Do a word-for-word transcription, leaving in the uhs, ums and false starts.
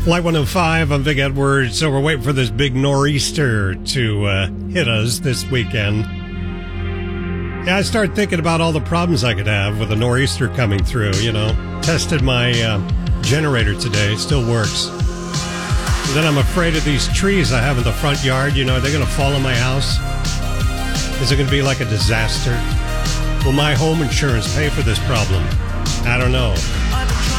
Flight one oh five, I'm Vic Edwards. So we're waiting for this big nor'easter to uh, hit us this weekend. Yeah, I started thinking about all the problems I could have with a nor'easter coming through, you know. Tested my uh, generator today, still works. And then I'm afraid of these trees I have in the front yard, you know, are they going to fall on my house? Is it going to be like a disaster? Will my home insurance pay for this problem? I don't know.